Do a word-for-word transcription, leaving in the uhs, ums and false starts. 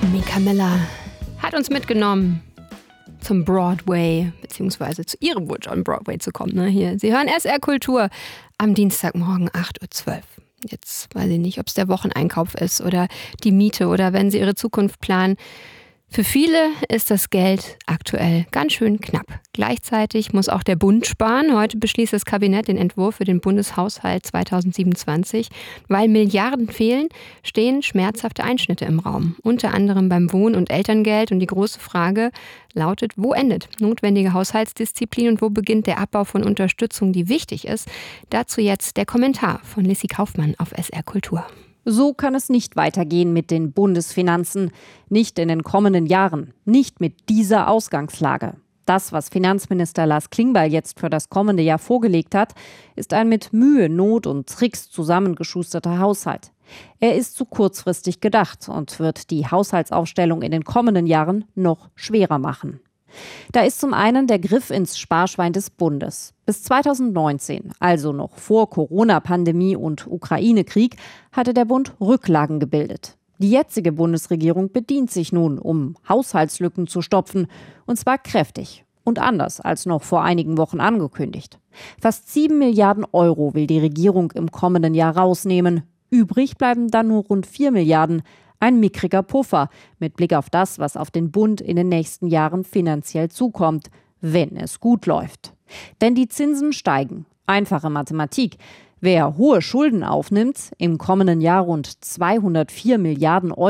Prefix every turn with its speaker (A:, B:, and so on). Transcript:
A: Mika Miller hat uns mitgenommen zum Broadway, beziehungsweise zu ihrem Wunsch on Broadway zu kommen. Ne? Hier. Sie hören S R Kultur am Dienstagmorgen acht Uhr zwölf. Jetzt weiß ich nicht, ob es der Wocheneinkauf ist oder die Miete oder wenn Sie Ihre Zukunft planen. Für viele ist das Geld aktuell ganz schön knapp. Gleichzeitig muss auch der Bund sparen. Heute beschließt das Kabinett den Entwurf für den Bundeshaushalt zweitausendsiebenundzwanzig. Weil Milliarden fehlen, stehen schmerzhafte Einschnitte im Raum. Unter anderem beim Wohn- und Elterngeld. Und die große Frage lautet, wo endet notwendige Haushaltsdisziplin und wo beginnt der Abbau von Unterstützung, die wichtig ist? Dazu jetzt der Kommentar von Lissy Kaufmann auf S R Kultur.
B: So kann es nicht weitergehen mit den Bundesfinanzen. Nicht in den kommenden Jahren. Nicht mit dieser Ausgangslage. Das, was Finanzminister Lars Klingbeil jetzt für das kommende Jahr vorgelegt hat, ist ein mit Mühe, Not und Tricks zusammengeschusterter Haushalt. Er ist zu kurzfristig gedacht und wird die Haushaltsaufstellung in den kommenden Jahren noch schwerer machen. Da ist zum einen der Griff ins Sparschwein des Bundes. Bis zweitausendneunzehn, also noch vor Corona-Pandemie und Ukraine-Krieg, hatte der Bund Rücklagen gebildet. Die jetzige Bundesregierung bedient sich nun, um Haushaltslücken zu stopfen, und zwar kräftig und anders als noch vor einigen Wochen angekündigt. Fast sieben Milliarden Euro will die Regierung im kommenden Jahr rausnehmen. Übrig bleiben dann nur rund vier Milliarden. Ein mickriger Puffer mit Blick auf das, was auf den Bund in den nächsten Jahren finanziell zukommt, wenn es gut läuft. Denn die Zinsen steigen. Einfache Mathematik. Wer hohe Schulden aufnimmt, im kommenden Jahr rund zweihundertvier Milliarden Euro